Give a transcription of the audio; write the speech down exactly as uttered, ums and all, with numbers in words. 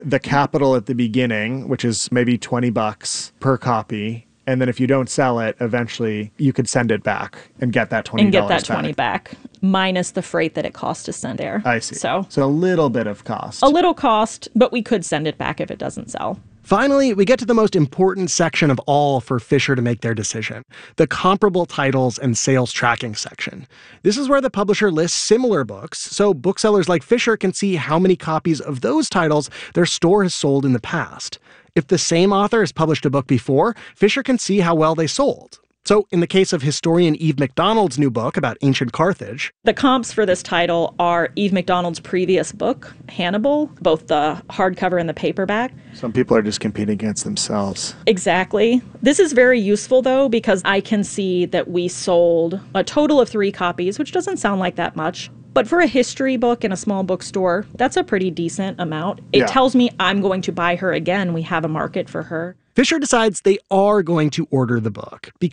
the capital at the beginning, which is maybe twenty bucks per copy. And then if you don't sell it, eventually you could send it back and get that twenty dollars And get that twenty back. back, minus the freight that it costs to send there. I see. So, so a little bit of cost. A little cost, but we could send it back if it doesn't sell. Finally, we get to the most important section of all for Fisher to make their decision, the comparable titles and sales tracking section. This is where the publisher lists similar books, so booksellers like Fisher can see how many copies of those titles their store has sold in the past. If the same author has published a book before, Fisher can see how well they sold. So in the case of historian Eve McDonald's new book about ancient Carthage, the comps for this title are Eve McDonald's previous book, Hannibal, both the hardcover and the paperback. Some people are just competing against themselves. Exactly. This is very useful, though, because I can see that we sold a total of three copies, which doesn't sound like that much. But for a history book in a small bookstore, that's a pretty decent amount. It Yeah. tells me I'm going to buy her again. We have a market for her. Fisher decides they are going to order the book